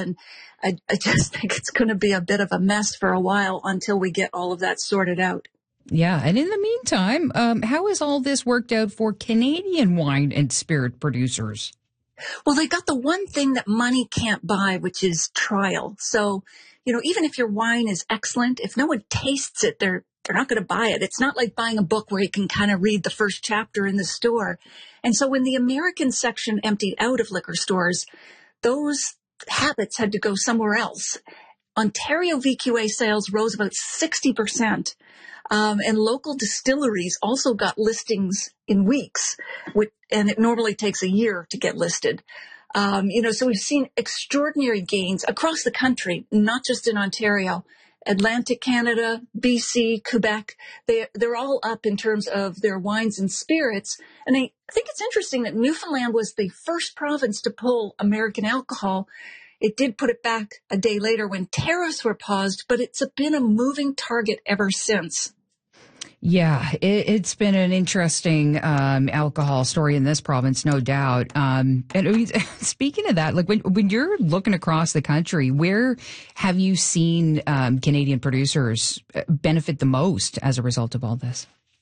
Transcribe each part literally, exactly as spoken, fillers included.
And I, I just think it's going to be a bit of a mess for a while until we get all of that sorted out. Yeah. And in the meantime, um, how has all this worked out for Canadian wine and spirit producers? Well, they got the one thing that money can't buy, which is trial. So, you know, even if your wine is excellent, if no one tastes it, they're they're not going to buy it. It's not like buying a book where you can kind of read the first chapter in the store. And so when the American section emptied out of liquor stores, those habits had to go somewhere else. Ontario V Q A sales rose about sixty percent. Um, and local distilleries also got listings in weeks, which, and it normally takes a year to get listed. Um, you know, so we've seen extraordinary gains across the country, not just in Ontario. Atlantic Canada, B C, Quebec, they, they're all up in terms of their wines and spirits. And I think it's interesting that Newfoundland was the first province to pull American alcohol. It did put it back a day later when tariffs were paused, but it's been a moving target ever since. Yeah, it, it's been an interesting um, alcohol story in this province, no doubt. Um, and I mean, speaking of that, like when when you're looking across the country, where have you seen um, Canadian producers benefit the most as a result of all this?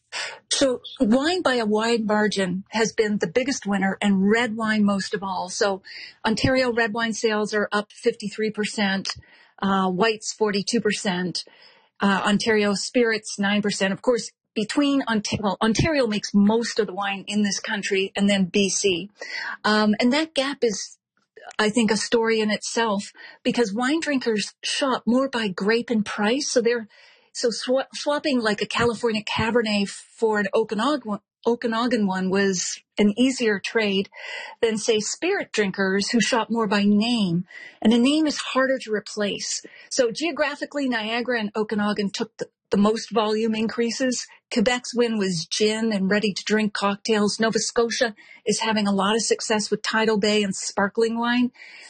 So wine by a wide margin has been the biggest winner, and red wine most of all. So Ontario red wine sales are up fifty-three percent, uh, whites forty-two percent. Uh, Ontario spirits, nine percent. Of course, between Ontario, well, Ontario makes most of the wine in this country, and then B C. Um, and that gap is, I think, a story in itself, because wine drinkers shop more by grape and price. So they're, so sw- swapping like a California Cabernet for an Okanagan, Okanagan one was an easier trade than, say, spirit drinkers who shop more by name. And a name is harder to replace. So geographically, Niagara and Okanagan took the, the most volume increases. Quebec's win was gin and ready-to-drink cocktails. Nova Scotia is having a lot of success with Tidal Bay and sparkling wine.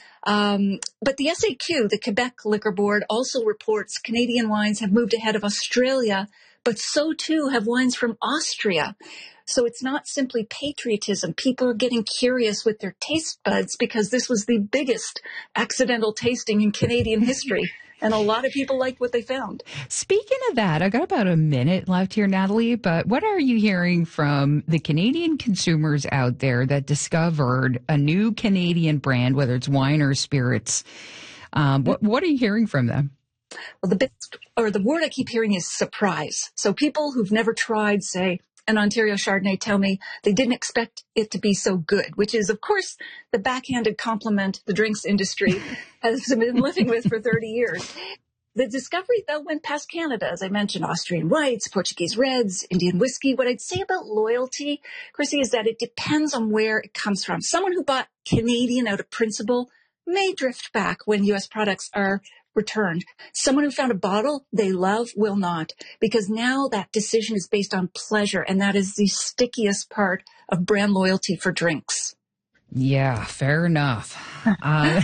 Um, but the S A Q, the Quebec Liquor Board, also reports Canadian wines have moved ahead of Australia, but so too have wines from Austria. So it's not simply patriotism. People are getting curious with their taste buds because this was the biggest accidental tasting in Canadian history. And a lot of people liked what they found. Speaking of that, I got about a minute left here, Natalie, but what are you hearing from the Canadian consumers out there that discovered a new Canadian brand, whether it's wine or spirits? Um, what, what are you hearing from them? Well, the best, or the word I keep hearing is surprise. So people who've never tried, say, an Ontario Chardonnay tell me they didn't expect it to be so good, which is, of course, the backhanded compliment the drinks industry has been living with for thirty years. The discovery, though, went past Canada, as I mentioned, Austrian whites, Portuguese reds, Indian whiskey. What I'd say about loyalty, Chrissy, is that it depends on where it comes from. Someone who bought Canadian out of principle may drift back when U S products are returned. Someone who found a bottle they love will not, because now that decision is based on pleasure, and that is the stickiest part of brand loyalty for drinks. Yeah, fair enough. uh,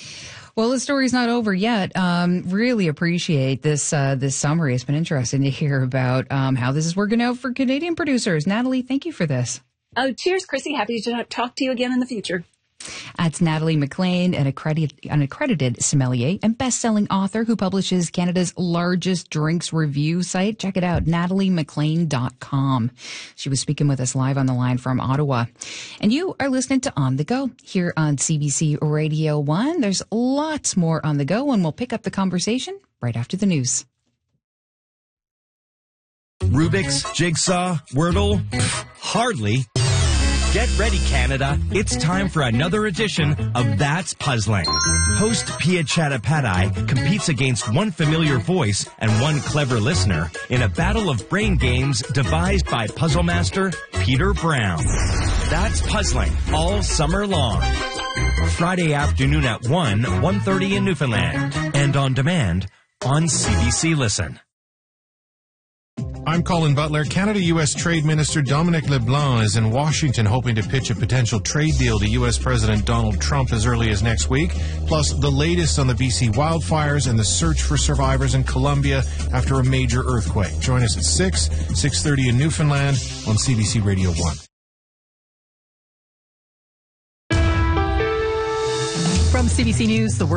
well, the story's not over yet. Um, really appreciate this uh, this summary. It's been interesting to hear about um, how this is working out for Canadian producers. Natalie, thank you for this. Oh, cheers, Chrissy. Happy to talk to you again in the future. That's Natalie McLean, an accredited, an accredited sommelier and best-selling author who publishes Canada's largest drinks review site. Check it out, natalie mclean dot com. She was speaking with us live on the line from Ottawa. And you are listening to On the Go here on C B C Radio one. There's lots more on the go, and we'll pick up the conversation right after the news. Rubik's, Jigsaw, Wordle? Hardly. Get ready, Canada. It's time for another edition of That's Puzzling. Host Pia Chattopadhyay competes against one familiar voice and one clever listener in a battle of brain games devised by puzzle master Peter Brown. That's Puzzling all summer long. Friday afternoon at one, one thirty in Newfoundland. And on demand on C B C Listen. I'm Colin Butler. Canada-U S Trade Minister Dominic LeBlanc is in Washington hoping to pitch a potential trade deal to U S President Donald Trump as early as next week, plus the latest on the B C wildfires and the search for survivors in Colombia after a major earthquake. Join us at six, six thirty in Newfoundland on C B C Radio one. From C B C News, the world.